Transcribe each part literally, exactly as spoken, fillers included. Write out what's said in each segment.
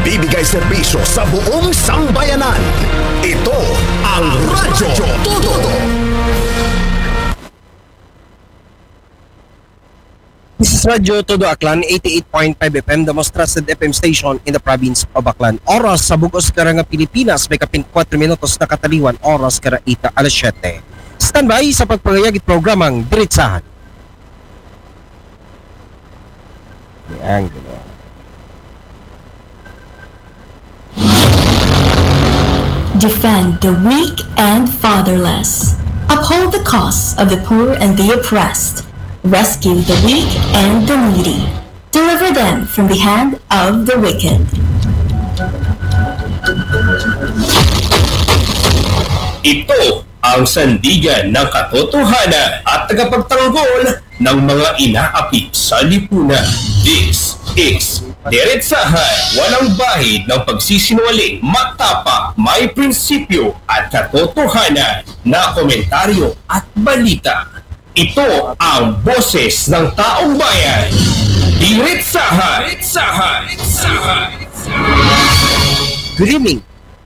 nagbibigay serbisyo sa buong sambayanan. Ito ang Radyo Todo. This is Radyo Todo Aklan, eighty-eight point five F M, the most trusted F M station in the province of Aklan. Oras sa bugos kara nga Pilipinas, may kapin four minutos na kataliwan, oras kara ita alas siyete. Standby sa pagpangayagit programang Diritsahan. Yan, gano'n. Defend the weak and fatherless. Uphold the cause of the poor and the oppressed. Rescue the weak and the needy. Deliver them from the hand of the wicked. Ito ang sandigan ng katotohanan at tagapagtanggol ng mga inaapi sa lipunan. This is Diretsahan, walang bahid ng pagsisinungaling, matapa, may prinsipyo at katotohanan na komentaryo at balita. Ito ang boses ng taong bayan. Diretsahan! Diretsahan! Diretsahan! Good evening,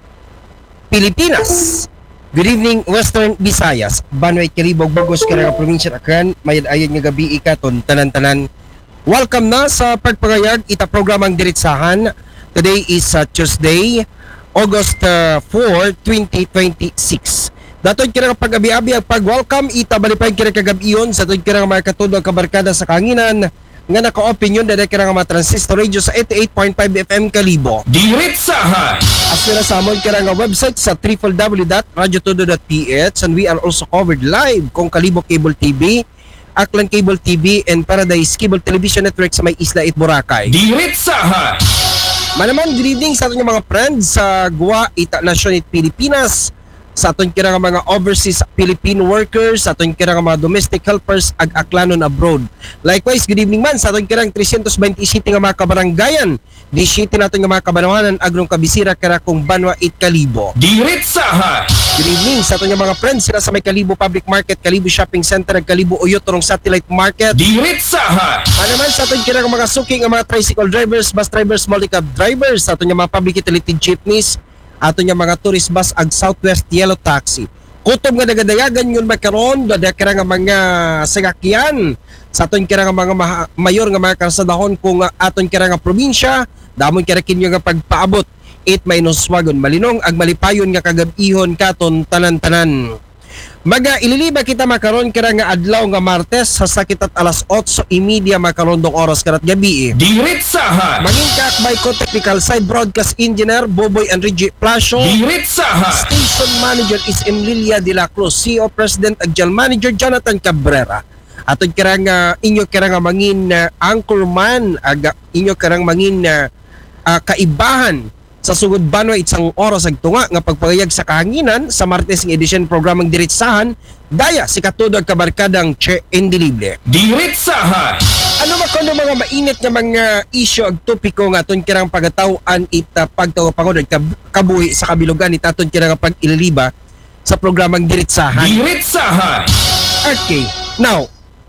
Pilipinas. Good evening, Western Visayas. Banway Kiribog, Bugos, Karaga, Provincia, Aklan. Mayad-ayad nga gabi ikaton, tanan-tanan. Welcome na sa pagpangayag ita programang Diretsahan. Today is uh, Tuesday, August uh, fourth, twenty twenty-six. Dato'y kira pag-abi-abi ang pag-welcome ita balipay kira kagabiyon sa to'y kira mga katudong kabarkada sa kanginan nga naka-opinion dahil kira nga mga transistor radio sa eighty-eight point five F M Kalibo. Diretsahan! As well as amon kira nga website sa w w w dot radyo todo dot p h, and we are also covered live kung Kalibo Cable T V, Aklan Cable T V, and Paradise Cable Television Network sa may Isla It Boracay. Diretsahan! Manaman, good evening sa ating mga friends sa Gua, Ita Nation at Pilipinas, sa ating kira nga mga overseas Philippine workers, sa ating kira nga mga domestic helpers ag aklanon abroad. Likewise, good evening man sa ating kira three twenty-seven nga mga kabaranggayan, di city natin nga mga kabanawanan agrong kabisira kira kung Banwa it Kalibo. Diretsahan! Good evening sa ating mga friends sila sa may Kalibo Public Market, Kalibo Shopping Center, Kalibo Uyot, Torong Satellite Market. Diretsahan! Ano man sa ating kira nga mga suking nga mga tricycle drivers, bus drivers, multi-cab drivers, sa ating mga public utility jeepneys, ato niya mga tourist bus ag Southwest Yellow Taxi. Kutob nga nagadayagan yun makaroon, dada kira nga mga sagakyan, sa aton kira nga mga maha, mayor nga mga kasadahon kung aton kira nga probinsya, damon kira kinyo nga pagpaabot, it minus wagon malinong ag malipayon nga kagabihon katon tanan-tanan. Maga ililiba kita makaron kira nga adlaw nga Martes sa sakit at alas otso y media makaron dong oras karat gabi. Diretsahan! Maging kakbay ko technical side broadcast engineer Boboy Enrique Plasio. Diretsahan! Station manager is Emilia de la Cruz. C E O President ag General Manager Jonathan Cabrera. Atod kira nga inyo kira nga mangin uh, anchorman ag inyo kira nga mangin uh, uh, kaibahan sa sugod Banwa isang oras ag tunga nga pagpagayag sa kahanginan sa Martes ng edisyon programang Diretsahan daya si katudog kabarkadang Che Indilible. Diretsahan! Ano ba kuno mga mainit nga mga issue ag topiko nga aton kirang pagatawan ita pagtaw pangod kab- kabuhi sa kabilugan ita aton kirang pag-ililiba sa programang Diretsahan. Diretsahan! Okay, now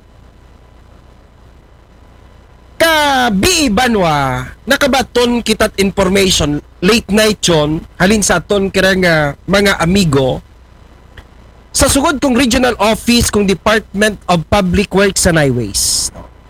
Kabi Banwa, nakabaton kitat information late night yon halin sa aton kira nga mga amigo sa sugod kong regional office kong Department of Public Works and Highways.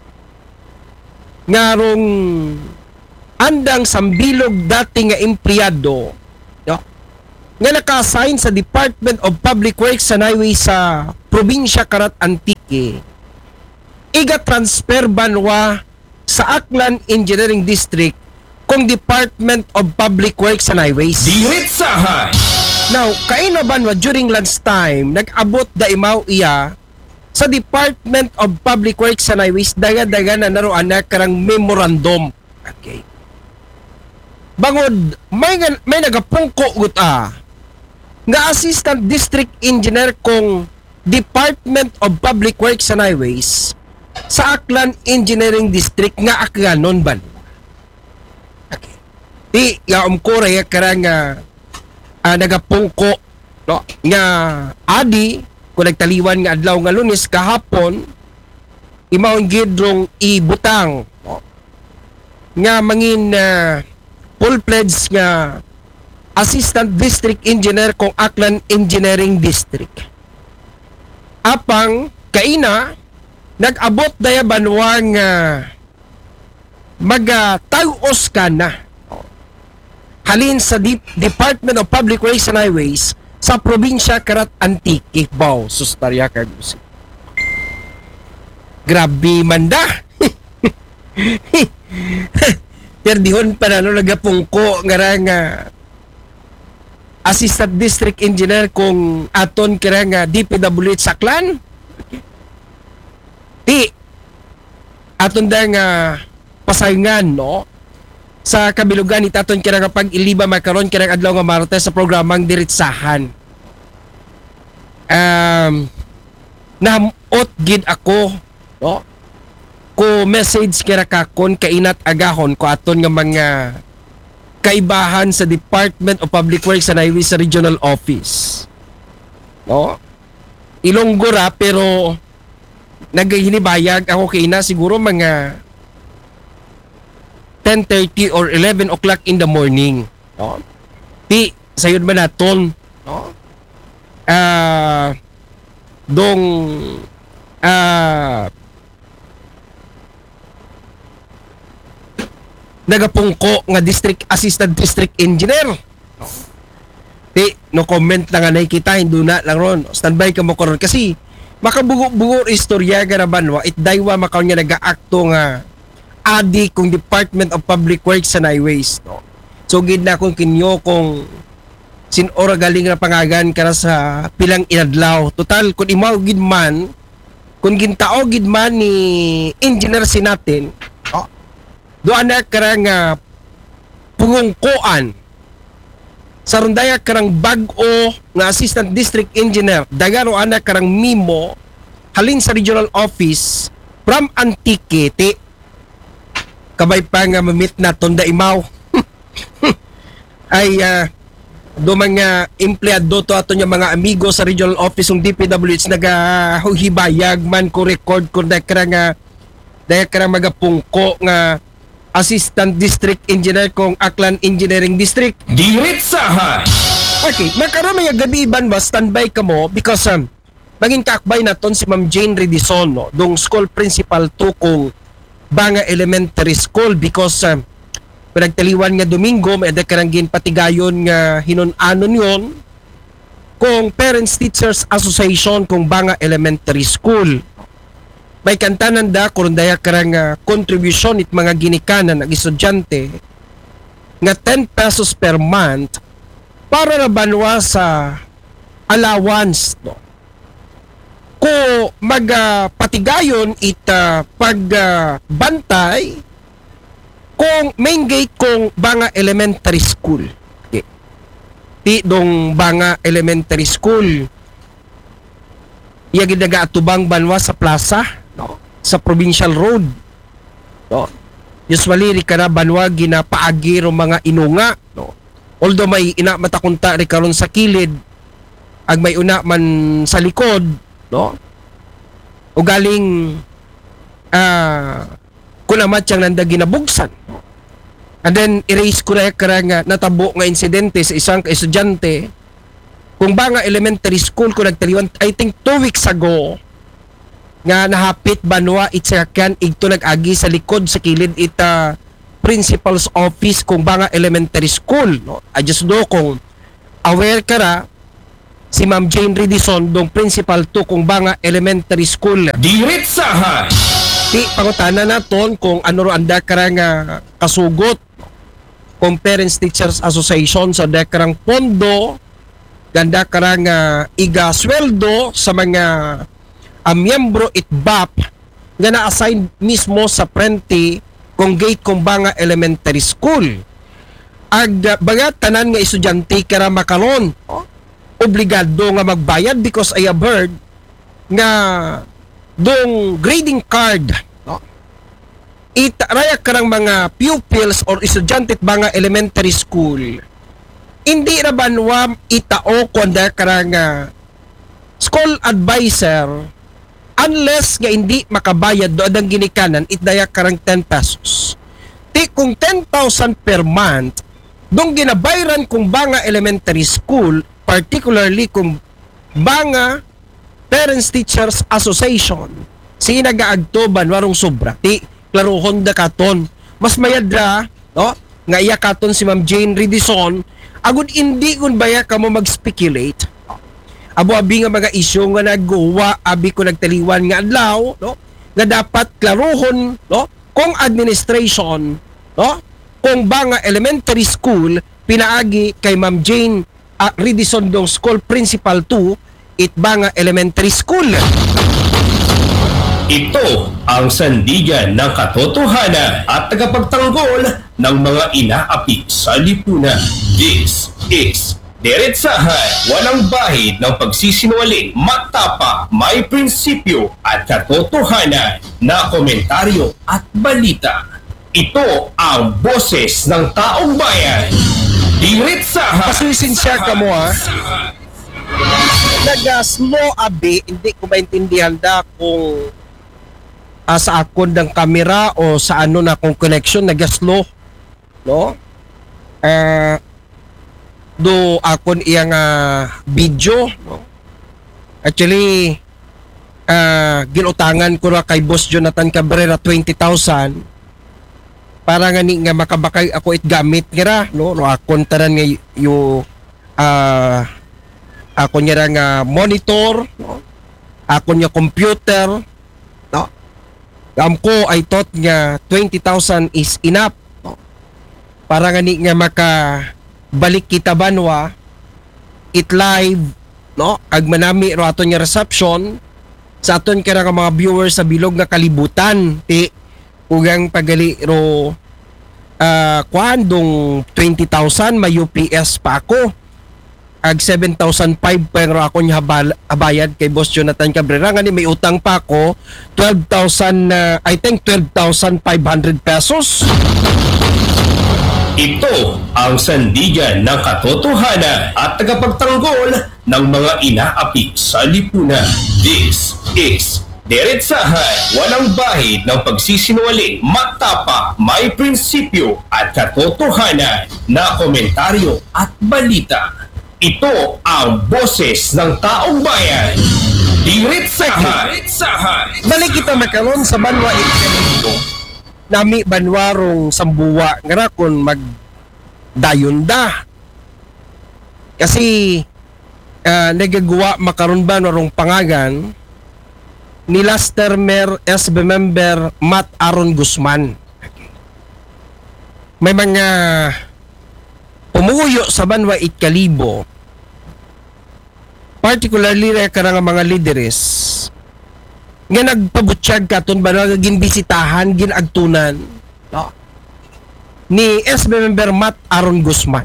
Ngarong andang sambilog dati nga empleyado no, nga naka-assign sa Department of Public Works and Highways sa probinsya Karat Antique, iga transfer Banwa sa Aklan Engineering District kung Department of Public Works and Highways. Diretsahan! Now, kainaban wa during lunch time, nag-abot da imaw iya sa Department of Public Works and Highways, daga-daga na naroan na karang memorandum. Okay. Bangod, may, may nagapungko gut ah, nga Assistant District Engineer kung Department of Public Works and Highways sa Aklan Engineering District nga akganon ban. Okay. Di yaom ko raya karang uh, uh, nagapungko no nga adi kung nagtaliwan nga adlaw nga Lunes kahapon imawon gidrong ibutang no? Nga mangin uh, full-fledged nga Assistant District Engineer kung Aklan Engineering District. Apang kaina nag-abot daya banwa nga magatayos ka na halin sa Dep- Department of Public Works and Highways sa probinsya Karat Antique. Bao, sustarya ka gusto. Grabe manda. Terdihon pa na no, nagapungko nga nga Assistant District Engineer kung aton kira nga D P W H Saklan. Ti aton da nga pasayngan no sa kabilugan itaton kira nga pag iliba makaron kira adlaw nga Martes sa programang Diretsahan. Um nahamot gid ako no ko message kira kakon kainat agahon ko aton nga mga kaibahan sa Department of Public Works and Highways sa Regional Office. No? Ilonggora pero naghihinibayag ako kay na siguro mga ten thirty or eleven o'clock in the morning. No? Ti sayod man naton, no? Ah dong ah nagapungko nga District Assistant District Engineer. Ti no comment na nga nakikita hindi na lang ron. Standby ka mo karon kasi makabugo-bugo istorya nga na banwa it daywa makaw nga nagaakto nga adi kung Department of Public Works and Highways, no. So gid na kung kinyo kung sinora galing na pangagan ka sa pilang inadlaw. Total kung imaw gid man kung gintao gid man ni engineer si natin, oh, doon na karang uh, pungungkuan sa rundaya karang bag-o nga Assistant District Engineer dagano ana karang mimo halin sa Regional Office from Antique. Ti kabay pa nga mamit na tonda imaw ay uh, do mga empleyado to ato nya mga amigo sa Regional Office ng D P W H nagahibayag man ko record ko na karang uh, dahil karang magapungko nga Assistant District Engineer kung Aklan Engineering District. Diretsahan! Okay, magkaroon may gabi iban ba, standby ka mo because um, maging kakbay na ton si Ma'am Jane Redison, no? Dong school principal to kung Banga Elementary School because um, pinagtaliwan nga Domingo, may adakarang patigayon nga hinon-anon yon kung Parents Teachers Association kung Banga Elementary School. May kantanan da kung daya karang uh, contribution it mga ginikanan ng estudyante nga ten pesos per month para na banwa sa allowance, no? Ko magpatigayon uh, it uh, pagbantay uh, kung main gate kung Banga Elementary School. Okay. Ti dong Banga Elementary School iya gid nagaatubang banwa sa plaza, no? Sa Provincial Road, no? Usually ri kana banwa ginapaagi ro mga inunga, no? Although may ina matakunta ri karon sa kilid ag may una man sa likod, no? O galing ah uh, kunamat siyang nanda ginabugsan. And then erase ko na karang uh, natabo nga insidente sa isang estudyante kung Banga Elementary School ko nagtaliwan I think two weeks ago nga nahapit banwa itsakan igto nag-agi sa likod sa kilid ita principal's office kung Banga Elementary School, no? I just know kung aware ka ra si Ma'am Jane Redison dong principal to kung Banga Elementary School. Diretsahan! Ti pangutana naton kung ano ro anda karang uh, kasugot kung Parents Teachers Association sa so, karang pondo ganda karang uh, iga sweldo sa mga uh, miyembro it B A P nga na-assign mismo sa prenti kung gate kung Banga Elementary School. Ag uh, baga tanan nga estudyante kara makaron, oh, obligado nga magbayad because I have heard nga dong grading card, no? Itaraya karang mga pupils or estudyante at Banga Elementary School hindi ra banwa itao kuanda karang uh, school advisor unless nga hindi makabayad do adang ginikanan itdaya karang ten pesos. Ti kung ten thousand per month dong ginabayran kung Banga Elementary School, particularly kung Banga Parents Teachers Association, si nagaagtoban warong sobra ti klaro Honda katon mas mayadra no nga iya katon si Ma'am Jane Ridison agud indi kun baya kamo mag-speculate abo abi nga mga isyu nga nagguwa abi ko nagtaliwan nga adlaw no nga dapat klarohon no kung administration no kung Banga Elementary School pinaagi kay Ma'am Jane uh, Ridison dong school principal two it Banga Elementary School. Ito ang sandigan ng katotohanan at tagapagtanggol ng mga inaapi sa lipunan. This is Diretsahan, walang bahid ng pagsisinungaling, matapa, may prinsipyo at katotohanan na komentaryo at balita. Ito ang boses ng taong bayan. Diretsahan. Pasuisin siya ka mo ha. Nag-slow abi, hindi ko maintindihan da kung uh, sa akon ng kamera o sa ano na kung connection nag-slow. No? Eh... Uh, do akon iyang uh, video no? Actually uh, ginutangan ko na kay Boss Jonathan Cabrera twenty thousand para nga ni nga makabakay ako it gamit ngira no no akon tanan nga yung uh, ako niya nga monitor no? Ako niya computer no am ko I thought nga twenty thousand is enough no? Para nga ni nga maka balik kita banwa it live no ag manami ro aton nga reception sa aton kira nga mga viewers sa bilog nga kalibutan ti ugang pagali ro uh, kuandong twenty thousand may U P S pa ako ag seven thousand five pa ro ako nya habayad kay Boss Jonathan Cabrera nga ni may utang pa ako twelve thousand uh, I think twelve thousand five hundred pesos. Ito ang sandigan ng katotohanan at tagapagtanggol ng mga inaapi sa lipunan. This is Diretsahan, walang bahid ng pagsisinungaling, matapa, may prinsipyo at katotohanan na komentaryo at balita. Ito ang boses ng taong bayan. Diretsahan. Balik kita makaroon sa banwa ito. Nami banwarong sambuwa nga kon mag dayon da kasi uh, nagagawa makaron ba narong pangagan ni last termer S B member Matt Aaron Guzman. May mga pumuyo sa banwa Itkalibo, particularly re karang mga lideres nga nagpabutyag katon ba na ginbisitahan ginagtunan no? Ni S B member Matt Aaron Guzman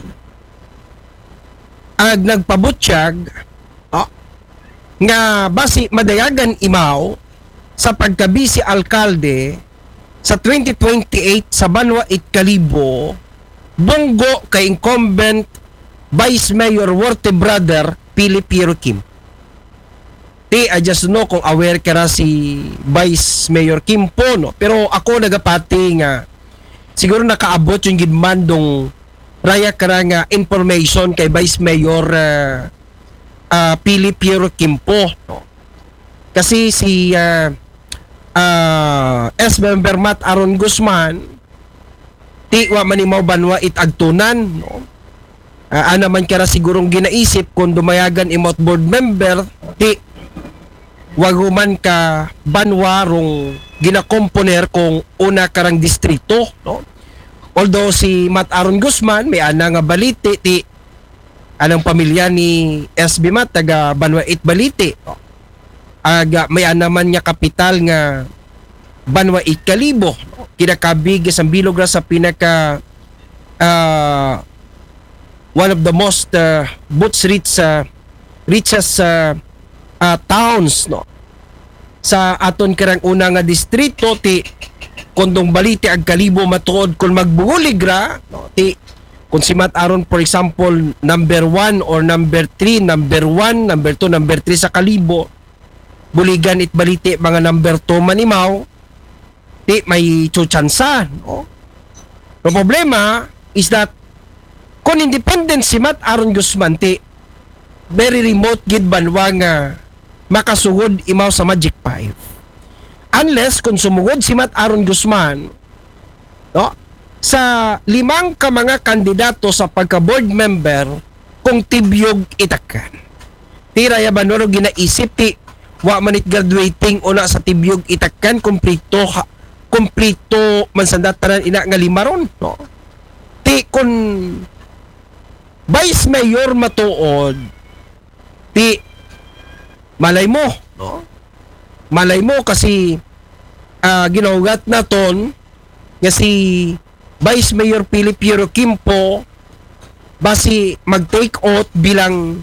ag nagpabutyag no? Nga basi madayagan imaw sa pagkabisi alkalde sa twenty twenty-eight sa Banwa Itkalibo bunggo kay incumbent Vice Mayor Worte Brother Philip Piero Kim. Ti, I just know kung aware ka na si Vice Mayor Kim po, no? Pero ako nagapati nga siguro nakaabot yung gidmandong raya ka na nga information kay Vice Mayor uh, uh, Philip Piero Kim po, no? Kasi si uh, uh, S Member Matt Aaron Guzman ti wa manimaw banwa itagtunan, no? Uh, ano man ka na sigurong ginaisip kung dumayagan imot board member ti waguman ka banwarong ginakomponer kung una karang distrito, no? Although si Matt Aaron Guzman may ana nga baliti ti anong pamilya ni S B Matt taga Banwa it Baliti, no? Aga may ana man nga kapital nga Banwa Itkalibo, no? Kinakabig sa bilog ra sa pinaka uh, one of the most uh, boots rich uh, richest uh, Uh, towns, no, sa aton karang una nga distrito ti kondong Baliti ag Kalibo matuod kung magbuhulig ra, no, ti kung si Matt Aaron for example number one or number three, number one, number two, number three sa Kalibo, buligan it Baliti mga number two manimaw ti may chutsansa, no. The problema is that kung independent si Matt Aaron Guzman ti very remote gid banwa nga makasugod imaw sa Magic five. Unless kung sumugod si Matt Aaron Guzman, no, sa limang ka mga kandidato sa pagka-board member kung tibyog itakan. Tira ya banoro ginaisip ti wa manit graduating una sa tibyog itakan kumplito ha, kumplito man sandatanan ina nga lima ron, no. Ti kun Vice Mayor matuod, ti malay mo, no? Malay mo kasi uh, ginaugat na ton nga si Vice Mayor Philip Piero Quimpo basi mag-take out bilang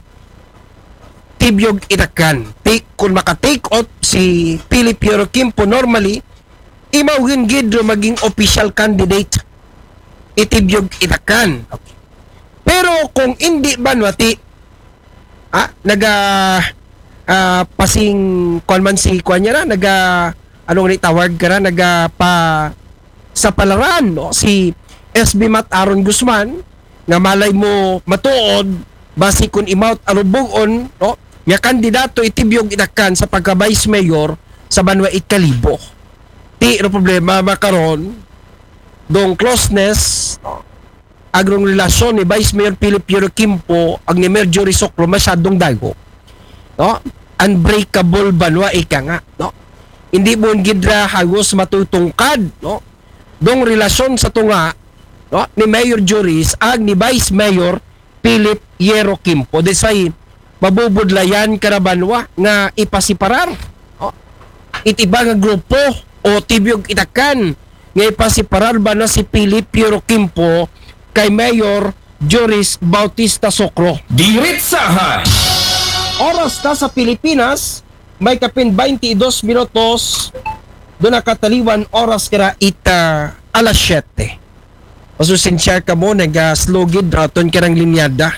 tibyog itakan. Take, kung maka-take out si Philip Piero Quimpo normally, imawin gidro maging official candidate itibyog itakan. Okay. Pero kung hindi ba nwati, ah, naga uh, pasing kwan man si kwan niya na, naga anong nitawag ka na, naga pa sa palaran, no? Si S B Matt Aaron Guzman nga malay mo matuod basi kun imount arubugon, no? Nga kandidato itibyog itakan sa pagka vice mayor sa Banwa Itkalibo. Ti no problema makaron dong closeness, no? Agrong relasyon ni Vice Mayor Philip Piero Quimpo ang ni Mayor Jory Soclo masyadong dago, no? Unbreakable banwa ika nga, no? Hindi mo gidra hagos matutungkad, no? Dong relasyon sa tunga, no, ni Mayor Joris ag ni Vice Mayor Philip Piero Quimpo. Desay mabubudlayan karabanwa nga ipasiparar, no? Itiba nga grupo o tibyog itakan nga ipasiparar ba na si Philip Piero Quimpo kay Mayor Joris Bautista Socro. Diretsahan! Oras na sa Pilipinas, may kapin twenty-dos minutos, doon nakataliwan oras kira ita alas siyete. Masusinsya ka mo, nag-slogid, raton kirang linyada.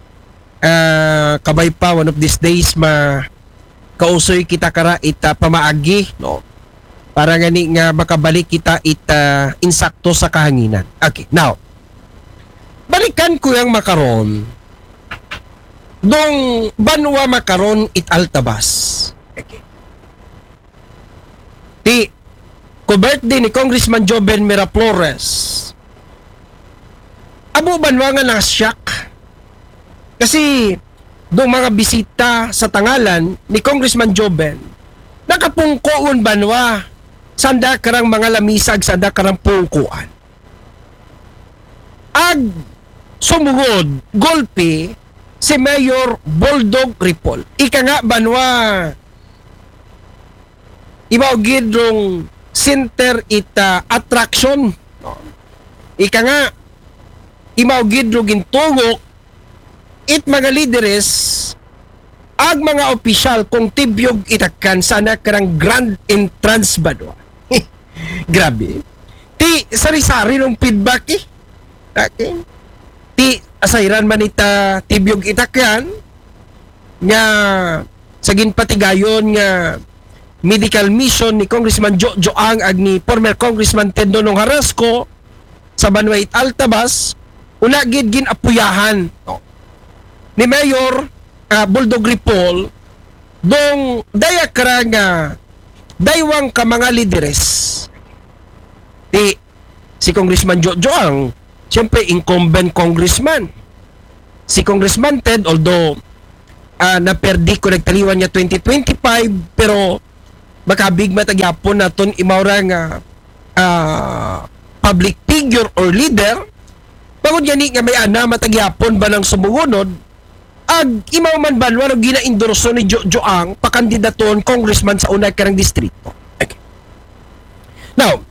Uh, kabay pa, one of these days, ma kausoy kita kara ita pamaagi, no? Para ngani nga makabalik kita ita insakto sa kahanginan. Okay, now, balikan ko yung makaron dong banwa makaron it altabas. Okay. Ti ko birthday ni Congressman Joven Miraflores. Abo banwa nga na-shock kasi dong mga bisita sa tangalan ni Congressman Joven nakapungkoon banwa sanda karang mga lamisag sanda karang pungkuan. Ag sumugod golpe si Mayor Boldog Ripol. Ika nga banwa ibaw gidrong center ita attraction. Ika nga ibaw gidrong gintugok it mga lideres ag mga opisyal kung tibyog itakan sana karang grand entrance banwa. Grabe. Ti sari-sari ng feedback eh. Okay. Ti asayran man ita tibyog itakyan nga sagin patigayon nga medical mission ni Congressman Jo Joang ag ni former Congressman Ted Nonong Harasco sa Banwait Altabas una gid gin apuyahan, no? Ni Mayor uh, Boldog Ripol dong daya kara nga daywang ka mga lideres ti si Congressman Jo Joang. Siyempre, incumbent congressman. Si Congressman Ted, although uh, naperdi ko nagtaliwan niya twenty twenty-five, pero makabig matagyapon na ton imawra nga uh, public figure or leader, bagod yan nga may ana matagyapon ba ng sumugunod, ag imaw man ba wala gina-endorso ni Jo Joang pakandidaton congressman sa unay karang distrito. Okay. Now,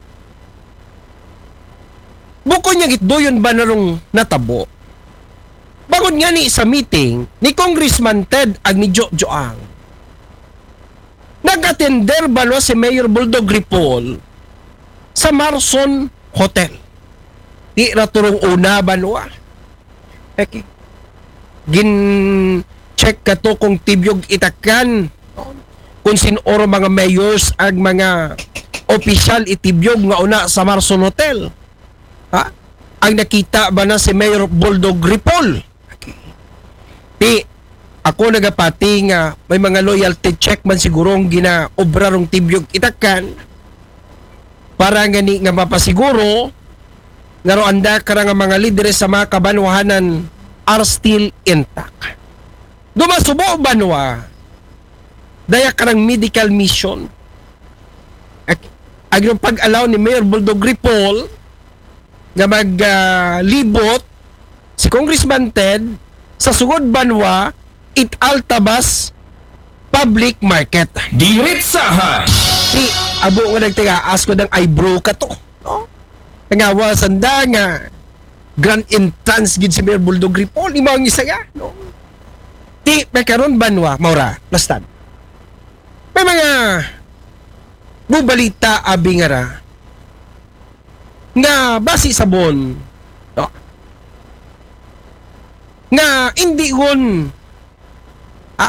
buko niya gitdoyon ba narong natabo? Bagod nga ni sa meeting ni Congressman Ted ag ni Jo Joang, nag-attender ba no si Mayor Boldog Ripol sa Marson Hotel. Di raturong una ba no? Okay. Gin check ka to kung tibyog itakan kung sinoro mga mayors ag mga opisyal itibyog nga una sa Marson Hotel. Ha? ang nakita ba na si Mayor Boldog Ripoll. Di ako nagapati nga may mga loyalty check man siguro ang ginaobra rong tibyog itakan para gani nga mapasiguro nga ro anda kara nga mga lideres sa mga kabanwahanan are still intact. Dumasubo banwa daya karang medical mission. Ang pag-allow ni Mayor Boldog Ripoll nga maglibot uh, si Congressman Ted sa sugod banwa it Altabas Public Market. Diretsahan! Si abo nga nagtigaas ko ng eyebrow ka to. No? Nangawa sanda nga grand entrance gid si Mayor Boldog Ripoll imo ang isaya. No? Ti may karon banwa maura lastan. May mga bubalita abi nga ra nga basi sabon no? Nga hindi gon ah,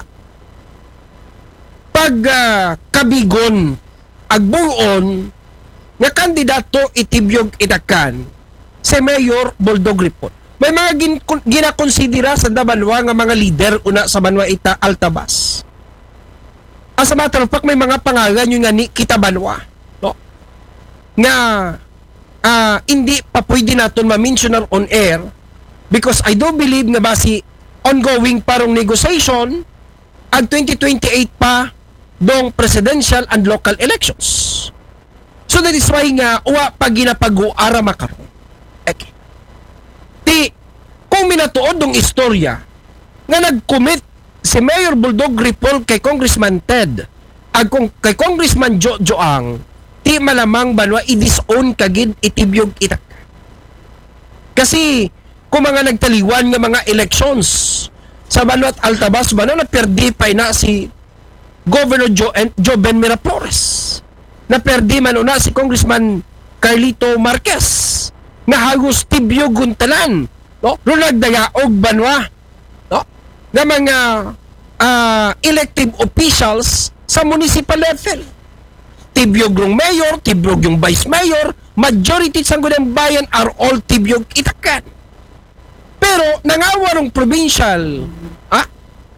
pag uh, kabigon agbuon nga kandidato itibyog itakan si Mayor Boldog Ripoll. May mga gin, ginakonsidera sa Banwa nga mga lider una sa Banwa ita Altabas. As a matter of fact, may mga pangalan yung nga ni kita Banwa. No? Nga uh, hindi pa pwede natin ma-mention on air because I do believe nga basi ongoing parang negotiation ang twenty twenty-eight pa dong presidential and local elections. So that is why nga uwa pag ginapag-uara makaroon. Okay. Ti, kung minatuod dong istorya nga nag-commit si Mayor Boldog Ripoll kay Congressman Ted ag kung kay Congressman Jo Joang ti malamang banwa i-disown kagid itibyog itak. Kasi kung mga nagtaliwan nga mga elections sa Banwa at Altabas banwa na perdi pa na si Governor Jo, Jo Ben Miraflores. Na perdi man una si Congressman Carlito Marquez na hagos tibyog guntalan. No? Ro nagdayaog banwa no? Na mga uh, elective officials sa municipal level. Tibyog yung mayor, tibyog yung vice mayor, majority sa ng bayan are all tibyog itakan. Pero nangawa ng provincial ah,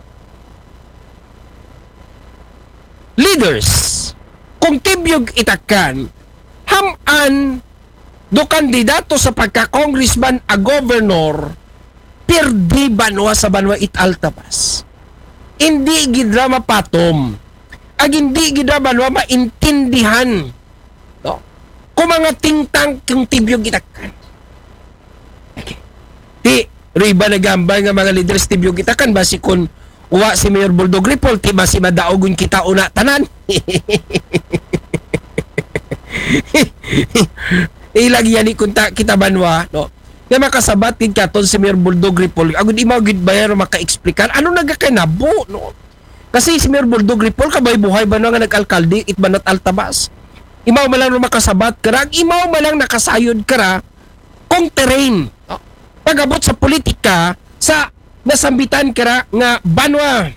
leaders kung tibyog itakan haman do kandidato sa pagka-congressman a governor perdi banwa sa Banwa it Altabas. Hindi gidra mapatom. Ag hindi gidra banwa maintindihan. No? Kung mga tingtang kung tibyog itakan. Okay. Ti, riba nagambay nga mga leaders tibyog itakan basi kun uwa si Mayor Boldog Ripoll ti basi madaogon kita una tanan. Ilang yan ikunta kita banwa, no? Nga makasabat din katon si Mayor Boldog Ripoll. Agud imaw gid bayar maka-explicar ano nagakanabo, no? Kasi si Mayor Boldog Ripoll kabay buhay ba nga nag-alkalde it Banat Altabas. Imaw malang makasabat kara, imaw malang nakasayod kara kung terrain. No? Pagabot sa politika sa nasambitan kara nga banwa.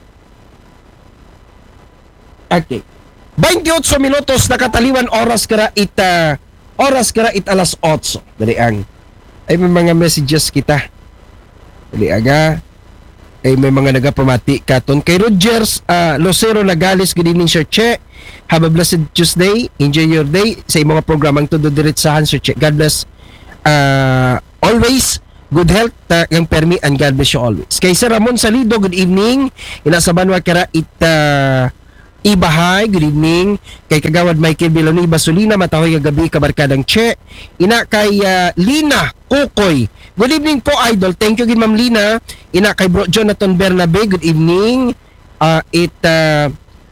Okay. twenty-eight minutos nakataliwan oras kara it uh, oras kara it alas otso. Dali ang ay may mga messages kita. Dali aga ay may mga nagapamati katon kay Rogers uh, Lucero Nagales. Good evening Sir Che. Have a blessed Tuesday. Enjoy your day sa imong programang Todo Diretsahan Sir Che. God bless uh, always. Good health uh, yung permi and God bless you always. Kay Sir Ramon Salido, good evening. Inasabanwa kara it uh, Ibahay, good evening. Kay Kagawad Michael Biloni Basulina, matahoy kagabi kabarkadang Che. Ina kay uh, Lina Kukoy. Good evening po idol. Thank you gid Ma'am Lina. Ina kay Bro Jonathan Bernabe, good evening. Uh, it uh,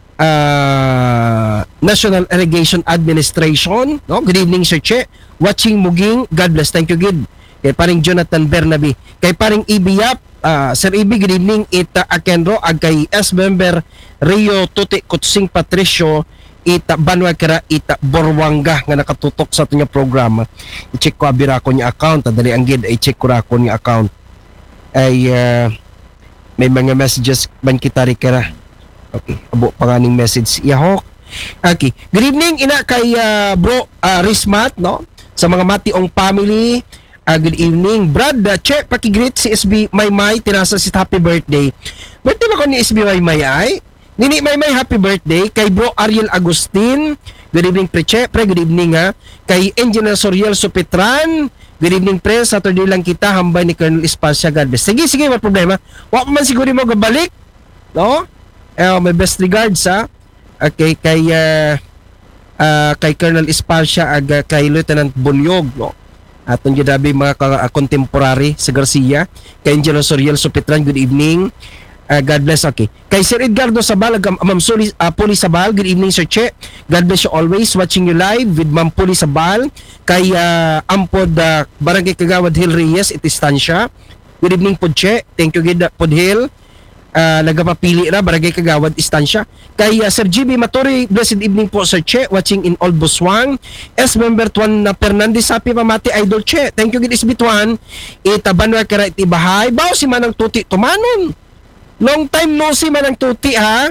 uh, National Irrigation Administration, no? Good evening Sir Che. Watching Muging, God bless. Thank you gid. Kay paring Jonathan Bernabe. Kay paring Ibiyap, uh, Sir Ibi, good evening. Ita Akenro, ag kay S. Member Rio Tuti Kutsing Patricio, ita Banwa kara ita Borwanga nga nakatutok sa ating programa. I-check ko abira ko niya account. Dali ang gid, i-check ko ra ko niya account. Ay, uh, may mga messages ban kita rin kara. Okay, abo pa nga ning message. Yahok. Okay, good evening. Ina kay uh, Bro uh, Rismat, no? Sa mga Mationg family, Ah, good evening. Brad, uh, check, pakigreet si S B Maymay, tinasa si happy birthday. Birthday ba ko ni S B Maymay ay? Nini Maymay, happy birthday. Kay bro Ariel Agustin, good evening pre, che, pre, good evening ha. Kay Engineer Soriel Supetran, good evening pre, Saturday lang kita, hambay ni Colonel Espacia, God bless. Sige, sige, wala problema. Wala man siguro mo gabalik, no? Eh, my best regards ha. Okay, kay, uh, uh, kay Colonel Espacia, ag, uh, kay Lieutenant Bunyog, no? Atong gidabi mga ka- uh, contemporary sa Garcia. Kay Angelo Soriel Supetran, good evening. Uh, God bless, okay. Kay Sir Edgardo Sabal, ag- Ma'am Suli, uh, Puli Sabal, good evening Sir Che. God bless you always, watching you live with Ma'am Puli Sabal. Kay uh, Ampod, uh, Barangay Kagawad Hill Reyes, Itistansya. Good evening po Che, thank you gid Pod Hill. Uh, nagapapili na Barangay Kagawad Istansya. Kay uh, Sir G B Maturi, blessed evening po Sir Che, watching in Old Buswang. S member Tuan na Fernandez, happy pamati Idol Che, thank you gid S B Tuan. Itabanwa kara itibahay baw si manang tuti tumanon, long time no si manang tuti ha.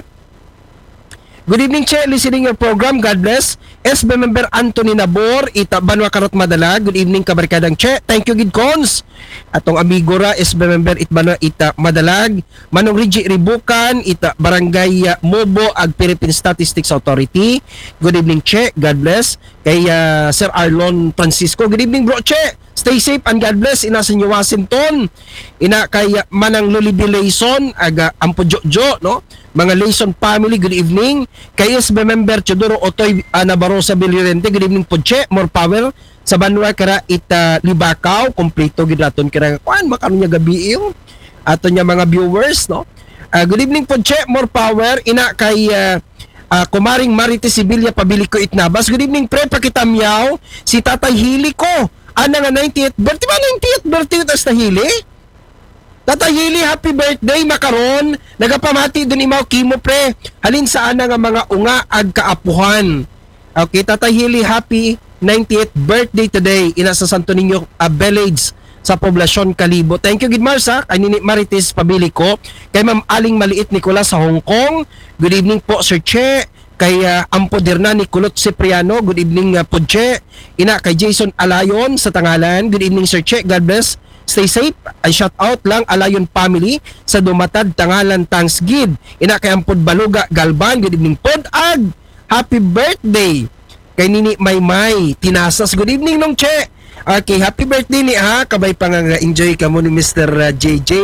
Good evening Che, listening your program, God bless. S B member Anthony Nabor, Itabanwa Karot Madala, good evening kabarkadang Che, thank you gid Cons. Atong amigo ra S B member Itbanwa Ita Madalag, Manong Rigi Ribukan, Ita Barangay uh, Mobo ag Philippine Statistics Authority, good evening Che, God bless. Kay uh, Sir Arlon Francisco, good evening bro Che, stay safe and God bless. Ina sa inyo Washington, ina kay uh, Manang Lulibi Layson ag uh, Ampo Jojo, no, mga Layson family, good evening. Kay S B member Chodoro Otoy uh, Nabarosa Bilirente, good evening po Che, more power. Sa Banwa kara ita Libakaw, kompleto gid naton kira kuan makano nya gabi yung ato nya mga viewers, no. Uh, good evening po Che, more power. Ina kay uh, uh, Kumaring Marite Sibilia Pabiliko Itnabas, good evening pre, pakitamyaw si Tatay Hili ko. Ana nga ninetieth birthday ba, ninetieth birthday tas na Hili? Tatay Hili, happy birthday makaron. Nagapamati dun imaw kimo pre. Halin sa ana nga mga unga ag kaapuhan. Okay, Tatay Hili, happy ninetieth birthday today. Ina sa Santo Niño uh, Village sa Poblasyon Kalibo. Thank you gid Marsa, kay Nini Marites Pabiliko, kay Ma'am Aling Maliit Nicolas sa Hong Kong. Good evening po Sir Che. Kay uh, Ampo Dirna Nicolot Cipriano, good evening uh, po Che. Ina kay Jason Alayon sa Tangalan, good evening Sir Che, God bless. Stay safe. Ay shout out lang Alayon family sa Dumatad Tangalan Tangsgid. Ina kay Ampod Baluga Galban, good evening pod ag happy birthday kay Nini Maymay Tinasas, good evening nong Che. Okay, happy birthday ni ha, kabay pa nga enjoy ka mo ni Mister Uh, J J.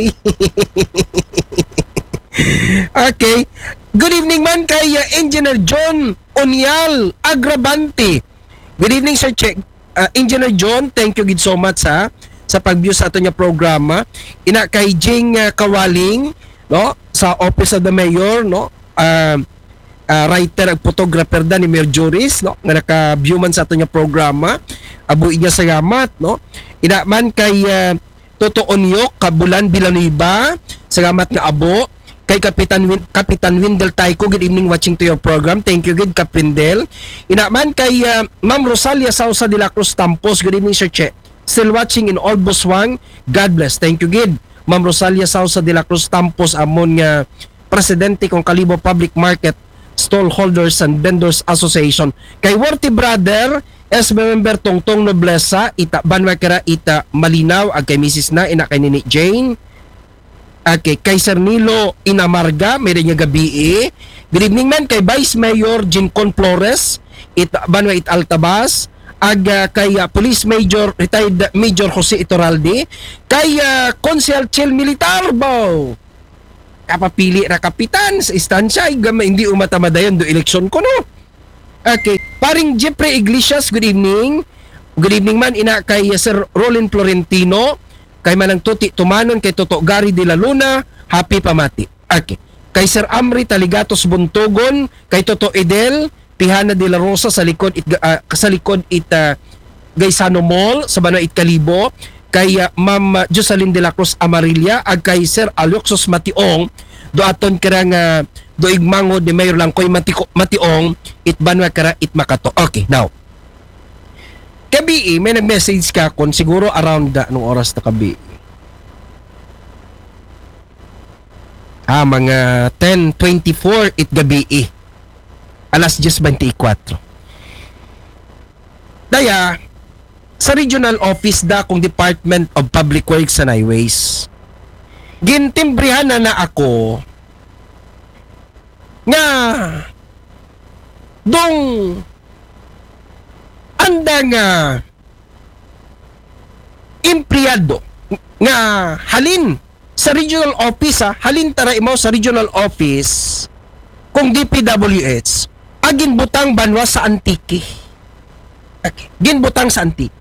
Okay, good evening man kay uh, Engineer John Onial Agravante, good evening Sir Che. uh, Engineer John, thank you gid so much ha sa pag-view sa ato nya programa. Ina kay Jing uh, Kawaling, no, sa Office of the Mayor, no, uh, uh, writer ag photographer da ni Mayor Joris, no, nga naka-view man sa ato nya programa. Abuin niya salamat, no. Ina man kay uh, Toto Onyok Kabulan Villanueva, salamat nga abo. Kay Kapitan Win- Kapitan Windel Taiko, good evening, watching to your program, thank you gid Kapindel. Ina man kay uh, Ma'am Rosalia Sausa de la Cruz Tampos, good evening Sir Che, still watching in Old Buswang, God bless. Thank you gid Ma'am Rosalia Sausa de la Cruz Tampos, amon nga presidente kong Kalibo Public Market Stallholders and Vendors Association. Kay Worthy Brother S B member Tongtong Noblesa, ita Banwa kara ita Malinaw ag kay Missus na ina kay Nini Jane. Okay, kay Sir Nilo Inamarga, may rin niya gabi eh. Good evening man kay Vice Mayor Jincon Flores, ita Banwa it Altabas. Ag uh, kay uh, Police Major retired Major Jose Iturralde, kay uh, Consel Chel Militar Bow, kapapili ra kapitan sa istansya, gamay hindi umatamadayon do eleksyon ko no. Okay, paring Jeffrey Iglesias, good evening. Good evening man ina kay uh, Sir Rolin Florentino, kay Manang Tuti Tumanon, kay Toto Gary de la Luna, happy pamati. Okay, kay Sir Amri Taligatos Buntogon, kay Toto Edel Pihana de la Rosa sa likod it uh, sa likod it uh, Gaisano Mall sa Banwa it Kalibo, kay uh, Ma'am uh, Jocelyn de la Cruz Amarilla ag kay Sir Aloxos Mationg do aton karang uh, do igmango de Mayor Langkoy Matiko, Mationg it Banwa kara it Makato. Okay, now kabi may nag-message ka kon siguro around uh, anong oras na kabi ah mga ten twenty-four it gabi eh. Alas ten twenty-four. Daya, sa regional office da kung Department of Public Works and Highways. Gintimbrihan na na ako nga dong anda nga empleyado nga halin sa regional office ha, halin tara imaw sa regional office kung D P W H agin butang banwa sa Antique. Okay. Ginbutang sa Antique.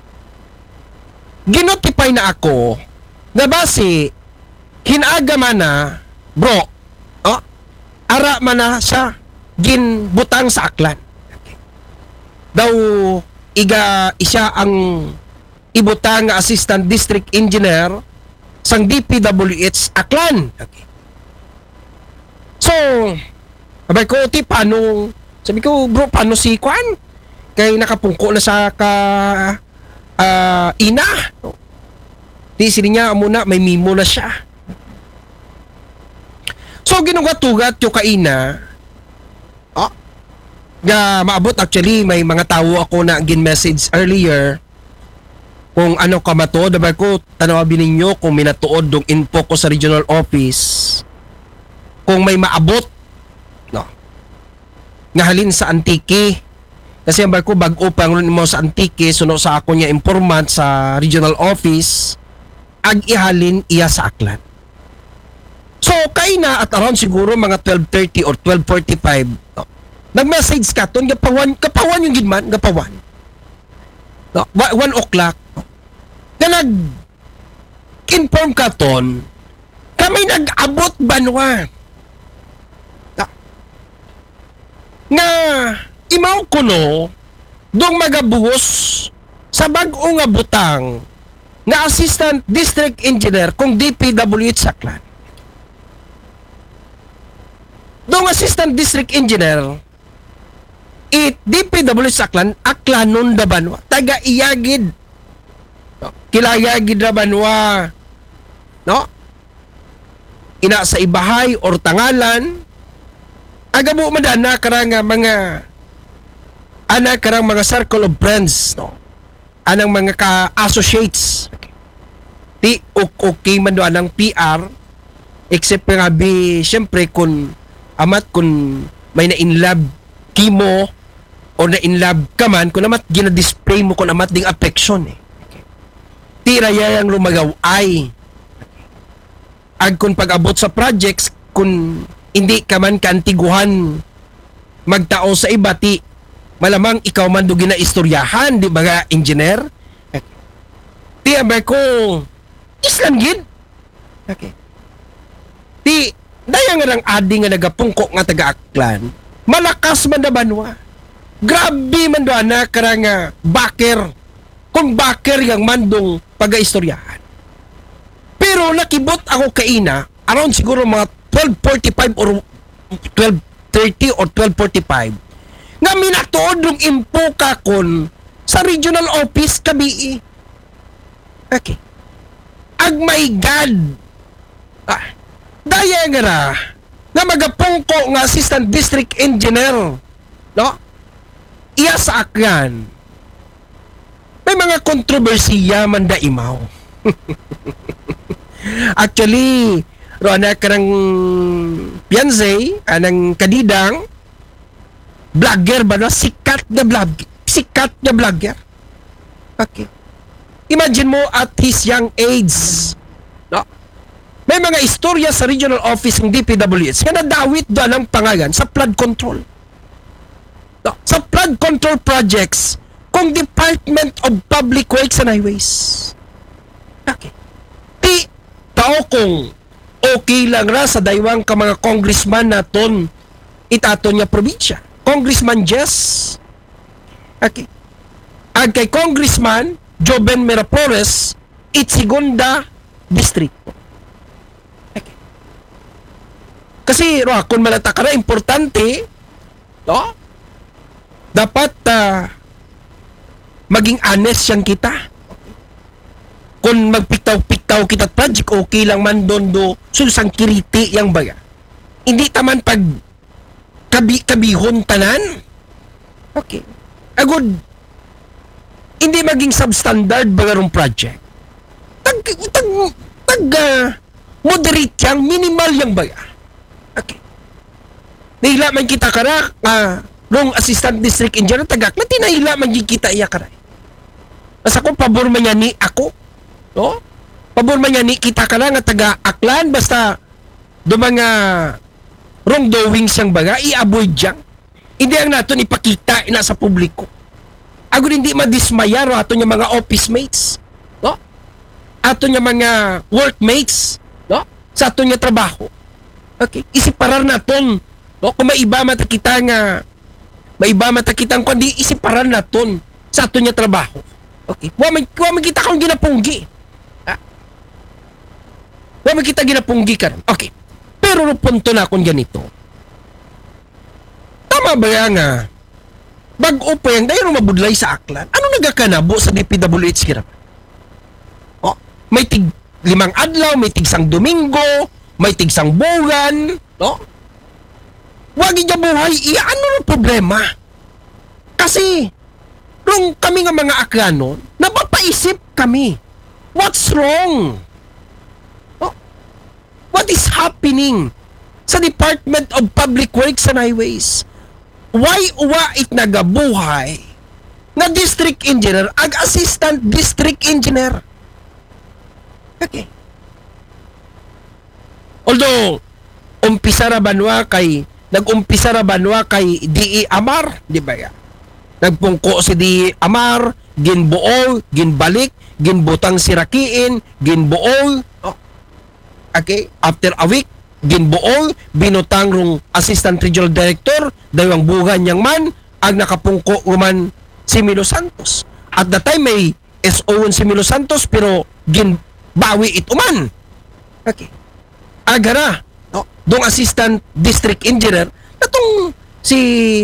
Ginotify na ako na base hinaga man na bro oh, ara man na siya ginbutang sa Aklan. Okay. Daw iga isya ang ibutang nga assistant district engineer sang D P W H Aklan. Okay. So, abay ko, ti, paano, sabi ko, bro, paano si Kwan? Kay nakapungko na sa ka, uh, ina. Di, sili niya, muna, may mimo na siya. So, ginugat-tugat yung kaina, oh, nga maabot, actually, may mga tao ako na gin-message earlier, kung ano ka matuod, abay ko, tanawabin ninyo kung minatuod dong info ko sa regional office, kung may maabot, no, nga halin sa Antique. Kasi ang ko bag-o pang mo sa Antique, suno sa ako niya informant sa regional office, ag ihalin iya sa Aklan. So, kay na at around siguro mga twelve thirty or twelve forty-five, no, nag-message ka ton, gapawan, gapawan yung gidman, gapawan. No, one o'clock, no, na nag-inform ka ton, kami nag-abot banwa. Nga imaw kuno dong magabuhos sa bag-o nga butang nga assistant district engineer kung D P W H Aklan. Dong assistant district engineer it D P W H Aklan Aklanon da banwa taga iyagid, no? Kilayagid da banwa, no, ina sa ibahay or tangalan agabo madana karang mga ana karang mga circle of friends, no, anang mga ka-associates. Di okay man do anang P R except nga bi syempre kun amat kun may na in love kimo o na in love ka man kun amat gina-display mo kun amat ding affection eh. Tira yang lumagaw ay ag kun pag-abot sa projects kun hindi ka man kantiguhan magtao sa iba, ti malamang ikaw man do ginaistoryahan, di ba nga engineer? Ti abay ko islam gid. Okay. Ti daya nga lang adi nga nagapungko nga taga Aklan, malakas man na banwa. Grabe man do ana karang baker. Kung baker yang mandong pagaistoryahan. Pero nakibot ako kaina around siguro mga twelve forty-five or twelve thirty or twelve forty-five nga minatuod ng impo ka kon sa regional office kabii. Okay. Ag my God. Ah, daya nga na nga magapungko nga assistant district engineer, no? Iya sa Aklan. May mga kontrobersiya man da imaw. Actually, ro anak karang fiancé, anang kadidang vlogger ba na sikat na vlog, sikat na vlogger. Okay. Imagine mo at his young age, no? May mga istorya sa regional office ng D P W H nga nadawit doon ang pangalan sa flood control. No? Sa flood control projects kung Department of Public Works and Highways. Okay. Ti tao kung okay lang ra sa daywang ka mga congressman naton itaton niya probinsya. Congressman Jess. Okay. Ag kay Congressman Joven Miraflores, Itsigunda District. Okay. Kasi ro kung malata ka na importante, no? Dapat uh, maging honest yang kita. Kung magpiktaw-piktaw kita project, okay lang man doon do sulusang kiriti yang baga. Hindi taman pag kabi kabihon tanan. Okay. Agod hindi maging substandard bagarong project. Tag, tag, tag, uh, moderate yang, minimal yang baya. Okay. Nahila man kita kara, uh, rong assistant district engineer, tagak, na tinahila man kita iya kara. Basta ko, pabor man yan ni ako. No? Pabor man yan ni kita kara nga taga-aklan, basta do mga wrongdoings yang baga, i-avoid yang. Hindi ang naton ipakita ina sa publiko. Ako hindi madismaya ro ato nga mga office mates, no? Ato nga mga workmates, no? Sa ato nga trabaho. Okay, isiparar naton, no? Kung maiba mata kita nga maiba mata kita ang kundi isiparar naton sa ato nga trabaho. Okay, wa man wa man kita kung ginapunggi. Ha? Wa man kita ginapunggi karon. Okay. Pero no punto na akong ganito. Tama ba yan nga? Bag-o pa yan, dahil mabudlay sa aklan. Ano nagakanabo sa D P W H kira? Oh, may tig limang adlaw, may tig sang Domingo, may tig sang buwan, no? Wag niya buhay, iya ano ang problema? Kasi, rong kami nga mga aklanon, napapaisip kami. What's wrong? Oh, what is happening sa Department of Public Works and Highways? Why uwa it nagabuhay na district engineer ag assistant district engineer? Okay. Although, umpisa ra banwa kay, nag-umpisa ra banwa kay D E Amar, di ba ya? Nagpungko si D E Amar, ginbuol, ginbalik, ginbutang sirakiin, ginbuol. Oh. Okay, after a week, ginbuol, binutang rong assistant regional director, daywang bugan niyang man, ang nakapungko uman si Milo Santos. At the time may S O si Milo Santos, pero ginbawi it uman. Okay. Agara, no? Dong assistant district engineer, natong si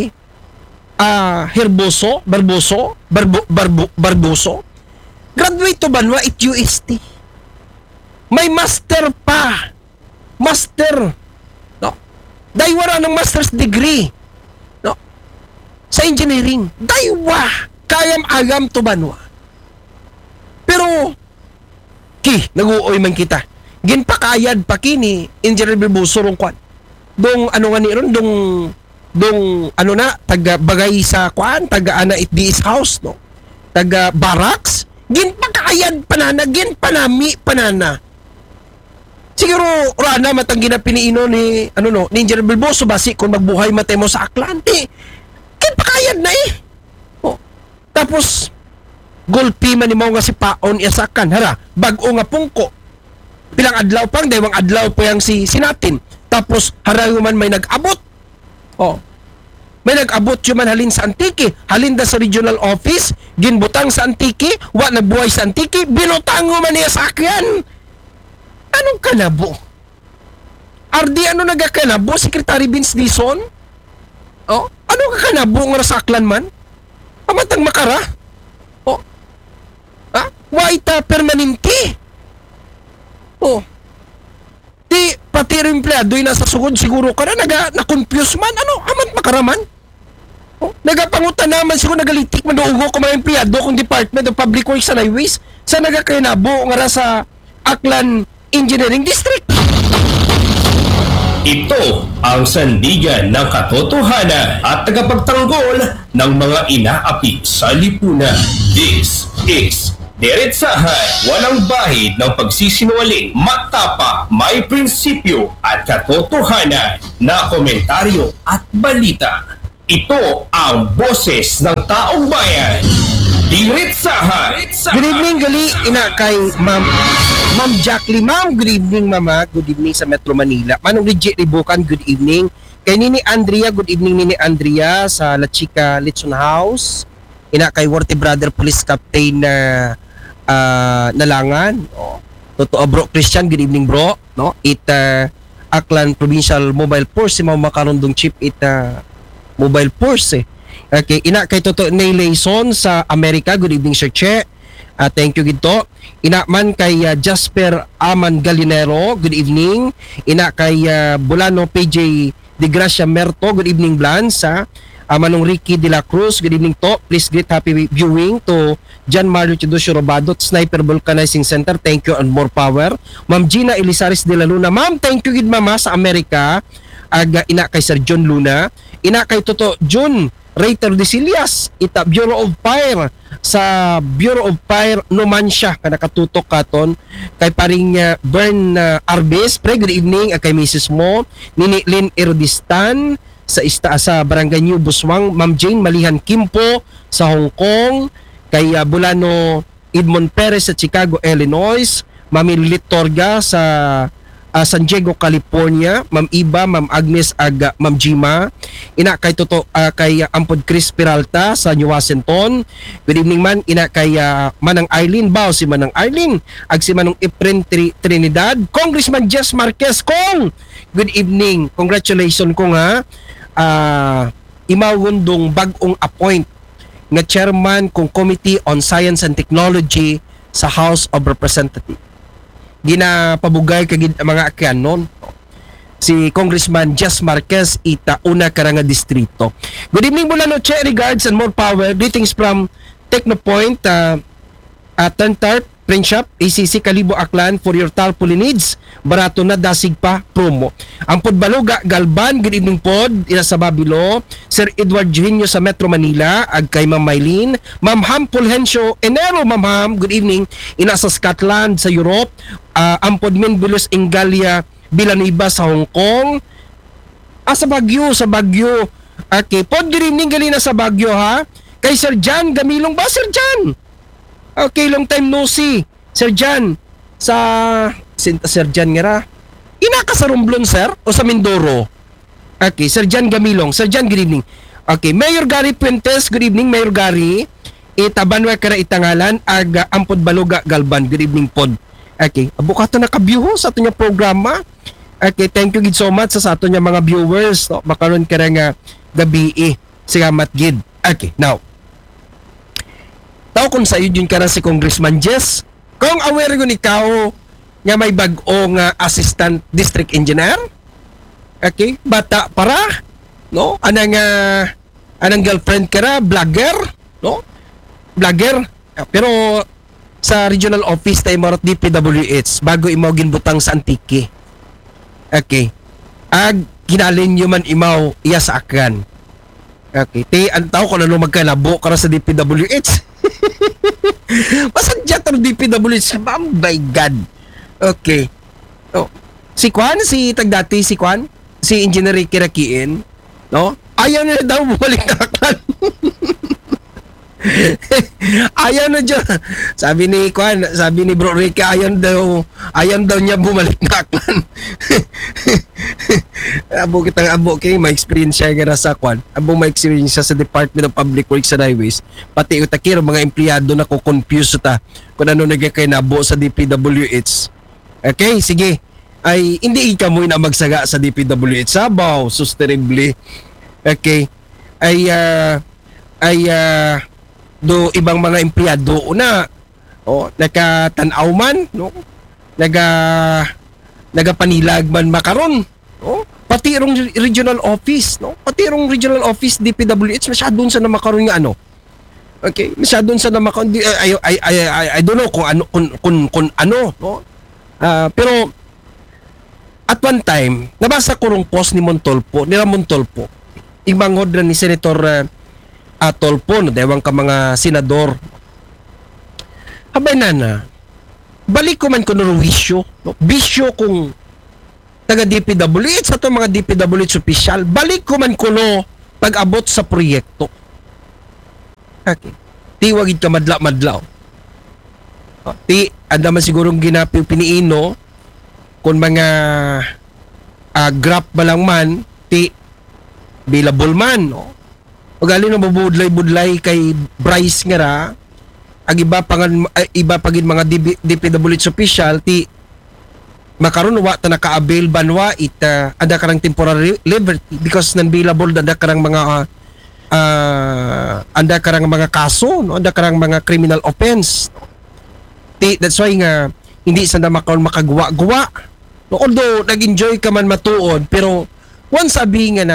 uh, Herboso, Barboso, Barbo, Barbo, Barboso, graduate to banwa it U S T. May master pa. Master, no? Daywa ng master's degree, no? Sa engineering. Daywa, kayam agam to banwa. Pero, ki, nag-uoy man kita. Ginpakayad pa kini, Engineer Bilboso rong kwan. Dong, ano nga ni ron, dong, dong, ano na, taga bagay sa kwan, taga ana it diis house, no? Taga barracks, ginpakayad panana, ginpanami panana. Siguro, rana matang ginapiniino ni, ano no, ni Engineer Bilboso, basi kung magbuhay matay mo sa aklan, eh, kinpakayad na eh. Oh. Tapos, gulpi man ni mo nga si Paon iasakan, hara, bag-o nga pungko. Pilang adlaw pang, daywang adlaw po yang si sinatin. Tapos, hara man may nag-abot. Oh. May nag-abot yung man halin sa Antique, halin da sa regional office, ginbutang sa Antique, wa nagbuhay sa Antique, binutang man niya sa akyan. Anong kanabo? R D, ano nagakanabo? Secretary Vince Dizon? Oh, ano ka kanabo nga sa aklan man? Pamatang makara? Oh, ha? Waita permanente? Oh, di pati rin empleyado yung nasa sugod siguro ka na, naga, na-confuse man, ano, amat makaraman? Oh, nagapangutan naman siguro, nagalitik man doon ko mga empleyado kung Department of Public Works and Highways sa nagakanabo nga sa Aklan Engineering District. Ito ang sandigan ng katotohanan at tagapagtanggol ng mga inaapi sa lipunan. This is Diretsahan, walang bahid ng pagsisinungaling, matapa, may prinsipyo at katotohanan na komentaryo at balita. Ito ang boses ng taong bayan. Diretsahan! Good evening, gali, ina kay Ma'am Ma'am Jacqueline. Ma'am, good evening, Mama. Good evening sa Metro Manila. Manong Legit Ribukan, good evening. Kay Nini Andrea, good evening Nini Andrea sa La Chica Litson House. Ina kay Worthy Brother Police Captain na uh, Nalangan. Oh, totoo bro Christian, good evening bro. No? It uh, Aklan Provincial Mobile Force, si Mama Karundong Chief it uh, Mobile Force eh. Okay, ina kay Toto Naylayson sa Amerika, good evening Sir Che. Uh, thank you gito. Ina man kay uh, Jasper Aman Galinero, good evening. Ina kay uh, Bulano P J De Gracia Merto, good evening Blanza. uh, Manong Ricky De La Cruz, good evening to. Please greet happy viewing to John Mario Chidosio Robado, Sniper Vulcanizing Center, thank you and more power. Ma'am Gina Elizares de la Luna, ma'am, thank you gid mama sa Amerika. Aga ina kay Sir John Luna, ina kay Toto John Rayter de Sillas, ita Bureau of Fire sa Bureau of Fire Numancia ka nakatutok katon kay paring uh, Bern uh, Arbes, pre good evening uh, kay Missus mo Nini Lynn Irodistan sa ista sa Barangay New Buswang, Ma'am Jane Malihan Kimpo sa Hong Kong, kay uh, Bulano Edmond Perez sa Chicago, Illinois, Ma'am Lilit Torga sa uh, San Diego, California, Ma'am Iba, Ma'am Agnes Aga, Ma'am Jima, ina kay Toto uh, kay uh, Ampod Chris Peralta sa New Washington. Good evening man, ina kay uh, Manang Eileen Bao, si Manang Eileen, ag si Manong Efren Tri- Trinidad, Congressman Jess Marquez Kong. Good evening. Congratulations kong ha. Uh, imawundong bag-ong appoint nga chairman kong Committee on Science and Technology sa House of Representatives. Ginapabugay kagid mga akanon si Congressman Jess Marquez ita una karanga distrito. Good evening mula noche, regards and more power. Greetings from Technopoint, uh, uh, Turntarp, Print Shop, A C C Kalibo Aklan for your tarpaulin needs. Barato na, dasig pa, promo. Ang Podbaluga, Galban, good evening pod, ina sa Babilo. Sir Edward Juinio sa Metro Manila, ag kay Ma'am Maylene. Ma'am Ham Fulgencio Enero, Ma'am Ham, good evening, ina sa Scotland, sa Europe. Uh, ang Podmin Bilos Ingalia, Bilaniba sa Hong Kong. Ah, sa Baguio, sa Baguio. Okay, pod, good evening, galina sa Baguio ha. Kay Sir Jan Gamilong ba, Sir Jan? Okay, long time no see. Sir Jan, sa Sinta Sir Jan nga ra. Ina ka sa Romblon, sir? O sa Mindoro? Okay, Sir Jan Gamilong. Sir Jan, good evening. Okay, Mayor Gary Puentes, good evening, Mayor Gary. Itabanwa ka na itangalan, aga Ampod Baluga, Galban, good evening pod. Okay, abukato na kabyuho sa ato niya programa. Okay, thank you gid so much sa ato niya mga viewers. No? Makaroon ka nga gabi eh. Sigamat gid. Okay, now. Tao kung sa iyo yun ka na si Congressman Jess. Kung aware yun ikaw nga may bag-ong uh, assistant district engineer. Okay, bata para, no? Anang uh, anang girlfriend ka na, vlogger, no? Vlogger. Pero sa regional office tayo marot D P W H bago imaw ginbutang sa Antique. Okay. Ag kinalin nyo man imaw iya sa akan. Okay, te antaw ko na no magkalabo para sa D P W H. Masadya to D P W H. Oh my God. Okay. Oh. Si Kwan, si tagdati si Kwan, si Engineer Ricky Rakiin, no? Ayaw na daw bumalik na aklan. Ayaw na dyan. Sabi ni Kwan, sabi ni Bro Ricky, ayaw daw, ayaw daw niya bumalik na aklan. Abo kitang abo kay may experience siya nga sa Kwan. Abo may experience siya sa Department of Public Works and Highways. Pati utakiro mga empleyado na ko confuse ta kung ano nagkay nabo sa D P W H. Okay, sige. Ay hindi ka mo na magsaga sa D P W H Sabaw, sus terribly. Okay. Ay uh, ay uh, do ibang mga empleyado na oh nakatanaw man no naga nagapanilag man makaron oh pati rong regional office no pati rong regional office D P W H masyadon sa na makaron nga ano okay masyadon sa na makaron I, I, I, I, I don't know kung ano kung kung, kung ano no uh, pero at one time nabasa ko rong post ni Montolpo ni Ramon Tolpo ibangod ra ni Senator uh, Atolpo, no, dewang ka mga senador. Habay na na, balik ko man ko no wisyo, no? Bisyo kung taga D P W H sa itong mga D P W H official, balik ko man ko no pag-abot sa proyekto. Okay. Tiwagid ka madla-madlaw. Oh, ti, anda man sigurong ginapi piniino kung mga uh, graph ba lang man, ti, billable man, no? Ugali na mabudlay-budlay kay Bryce nga ra ag iba pangan uh, iba pagin mga D P W H official ti makaron wa ta naka-avail banwa it uh, ada karang temporary liberty because non-billable ada karang mga uh, ada karang mga kaso no ada karang mga criminal offense ti that's why nga hindi sa na makaon makagwa-gwa no, although nag-enjoy ka man matuod pero once sabi nga na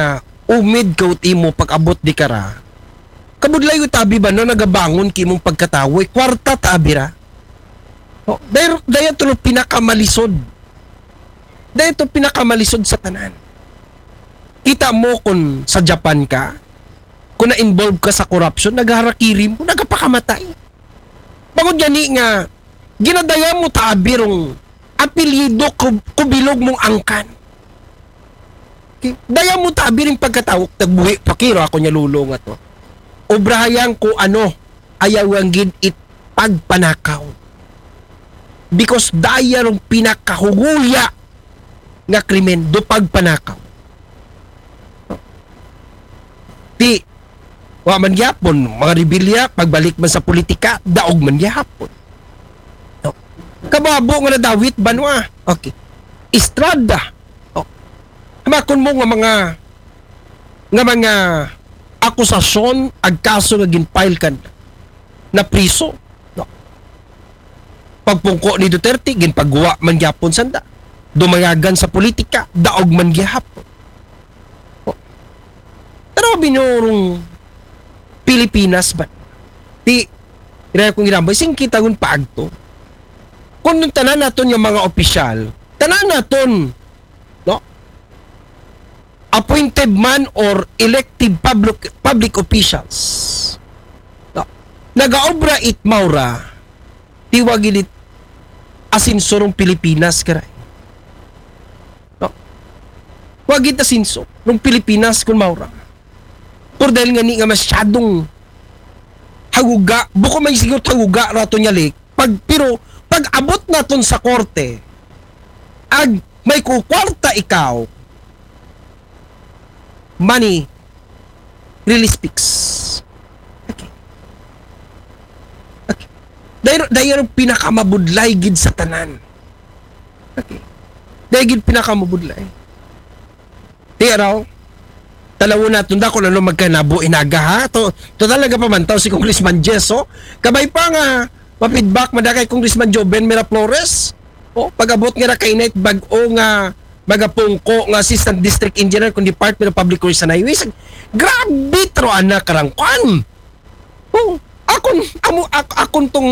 umid ka ut imo pag-abot di kara. Kabudlay yung tabi ba no, nagabangon ki mong pagkatawoy, kwarta tabi ra. Oh, dahil, dahil ito pinakamalisod. Dahil ito pinakamalisod sa tanan. Kita mo kung sa Japan ka, kung na-involve ka sa corruption, nagharakiri mo, nagapakamatay. Bangod yan nga, ginadaya mo tabi rong apelyido kub, kubilog mong angkan. Okay? Daya mo tabi rin pagkatawag, nagbuhi, pakiro ako niya lulong ato. Obrahayang ko ano, ayaw ang gid it pagpanakaw. Because daya rong pinakahuguya nga krimen do pagpanakaw. Di, wa man gyapon, mga rebilya, pagbalik man sa politika, daog man gyapon. No. Kababo nga na Dawit Banwa. Okay. Estrada. Oh. Hamakon mo nga mga nga mga akusasyon ag kaso nga ginfile kan na priso. No. Pagpungko ni Duterte, ginpagguwa man gyapon sanda. Dumayagan sa politika, daog man gyapon. Oh. Pero binurong Pilipinas ba? Di, kaya kong ginambay, sing kita kong paagto. Kung nung tanan naton yung mga opisyal, tanan naton, no? Appointed man or elected public public officials. No? Nagaobra it maura, tiwagin it asinsurong Pilipinas karay. No? Wagit asinso, nung Pilipinas kung maura. Por dahil nga ni nga masyadong haguga, buko may sigot haguga rato niya lik, pag, pero pag abot naton sa korte, ag may kukwarta ikaw, money really speaks. Okay. Okay. Dahil, dahil pinakamabudlay gid sa tanan. Okay. Dahil gid pinakamabudlay. Di araw, talawo natin da kung ano magkanabo inaga ha. To, to talaga pamantaw si Congressman Jesso. Kabay pa nga, ma-feedback man da kay Congressman Joven Miraflores. O, pag-abot nga na kay Night Bag-o nga magapungko nga Assistant District Engineer kung Department of Public Works and Highways. Grabe tro anak karangkwan. O, akon, amo, ak, akon tong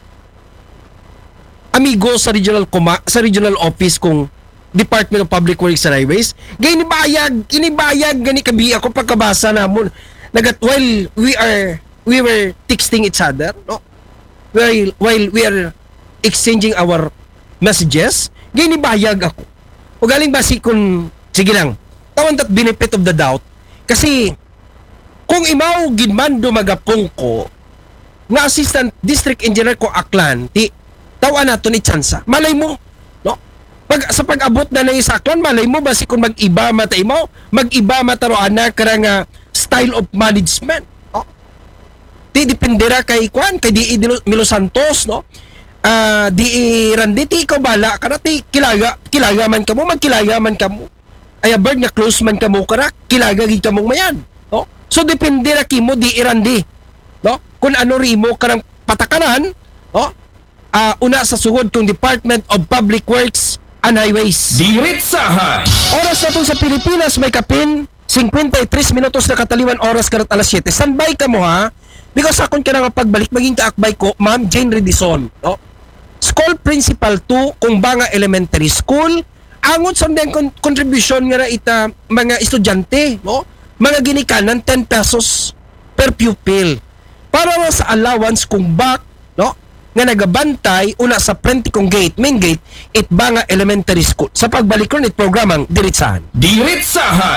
amigo sa regional Coma, sa regional office kung Department of Public Works and Highways. Gay inibayag, inibayag gani kabi ako pagkabasa namon. Nagat while we are we were texting each other, no? While while we are exchanging our messages, gay inibayag ako. O galing basi kung sige lang. Tawan that benefit of the doubt kasi kung imaw ginmando magapong ko nga assistant district engineer ko Aklan, ti tawan nato ni tsansa. Malay mo Pag, sa pag-abot na na isaklan, malay mo ba si kung mag-iba matay mo, mag-iba mataroan na karang uh, style of management. No? Di dependera kay Kwan, kay Di Milo Santos, no? Uh, di Randy, ti ikaw bala, kana ti kilaga, kilaga man ka mo, magkilaga man ka mo. Ay bird nga close man ka mo, kara, kilaga gid ka mong mayan. No? So dependera kimo di Randy. No? Kung ano rimo karang patakaran, no? Uh, una sa sugod kung Department of Public Works and Highways. Diretsahan! Oras na itong sa Pilipinas, may kapin, fifty-three minutos na kataliwan oras karat alas siyete. Standby ka mo ha, because akon ka na nga pagbalik, maging kaakbay ko, Ma'am Jane Redison. No? School Principal two, kung banga elementary school, angon sa mga kon- contribution nga na ita mga estudyante, no? Mga ginikanan, ten pesos per pupil. Para sa allowance kung back, no? Nga nagabantay una sa frente kong gate, main gate, Itbanga Elementary School. Sa pagbalik ko nit programang Diretsahan. Diretsahan!